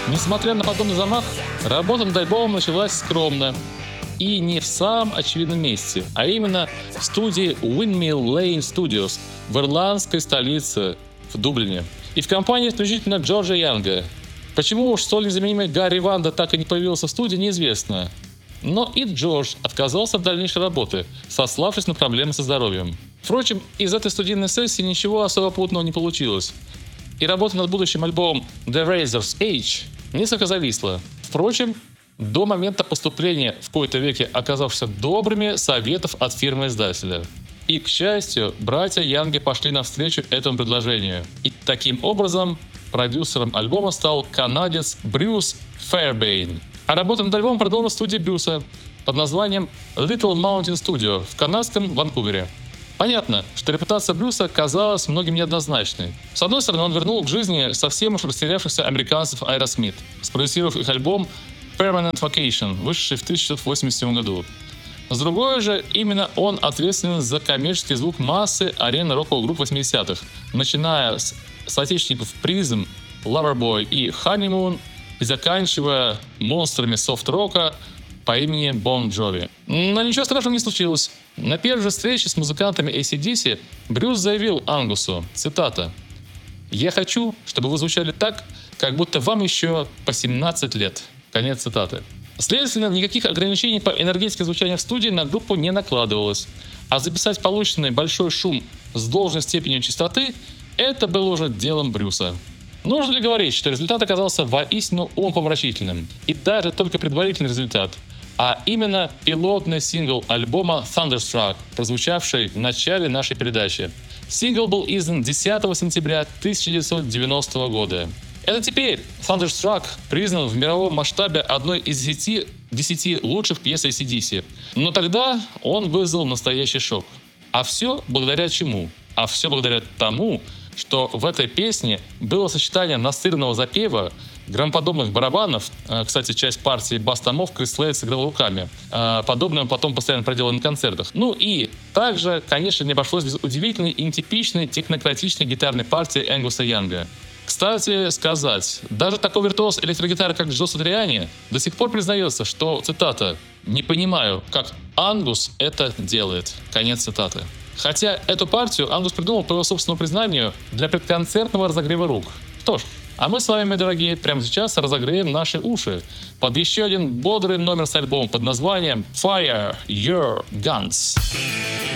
Несмотря на подобный замах, работа над альбомом началась скромно и не в самом очевидном месте, а именно в студии Windmill Lane Studios в ирландской столице, в Дублине, и в компании исключительно Джорджа Янга. Почему уж столь незаменимый Гарри Ванда так и не появился в студии, неизвестно. Но и Джордж отказался от дальнейшей работы, сославшись на проблемы со здоровьем. Впрочем, из этой студийной сессии ничего особо путного не получилось, и работа над будущим альбомом The Razor's Edge несколько зависла. Впрочем, до момента поступления в кои-то веки оказавшихся добрыми советов от фирмы-издателя. И, к счастью, братья Янги пошли навстречу этому предложению. И таким образом продюсером альбома стал канадец Брюс Фэрбейн. А работа над альбомом продолжилась в студии Брюса под названием Little Mountain Studio в канадском Ванкувере. Понятно, что репутация Брюса казалась многим неоднозначной. С одной стороны, он вернул к жизни совсем уж растерявшихся американцев Aerosmith, спродюсировав их альбом Permanent Vacation, вышедший в 1987 году. С другой же, именно он ответственен за коммерческий звук массы арена-роковых групп 80-х, начиная с соотечественников Prism, Loverboy и Honeymoon, и заканчивая монстрами софт-рока по имени Bon Jovi. Но ничего страшного не случилось. На первой же встрече с музыкантами AC/DC Брюс заявил Ангусу, цитата: «Я хочу, чтобы вы звучали так, как будто вам еще по 17 лет». Конец цитаты. Следовательно, никаких ограничений по энергетике звучания в студии на группу не накладывалось, а записать полученный большой шум с должной степенью частоты — это было уже делом Брюса. Нужно ли говорить, что результат оказался воистину умопомрачительным? И даже только предварительный результат, а именно пилотный сингл альбома Thunderstruck, прозвучавший в начале нашей передачи. Сингл был издан 10 сентября 1990 года. Это теперь Thunderstruck признан в мировом масштабе одной из 10 лучших пьес AC/DC. Но тогда он вызвал настоящий шок. А все благодаря чему? А все благодаря тому, что в этой песне было сочетание настырного запева, громоподобных барабанов, кстати, часть партии бас-томов Крис Слейд сыграл руками, подобное он потом постоянно проделал на концертах. Ну и также, конечно, не обошлось без удивительной и нетипичной технократичной гитарной партии Энгуса Янга. Кстати сказать, даже такой виртуоз электрогитары, как Джо Сатриани, до сих пор признается, что, цитата, «не понимаю, как Ангус это делает». Конец цитаты. Хотя эту партию Ангус придумал, по его собственному признанию, для предконцертного разогрева рук. Что ж, а мы с вами, мои дорогие, прямо сейчас разогреем наши уши под еще один бодрый номер с альбома под названием Fire Your Guns.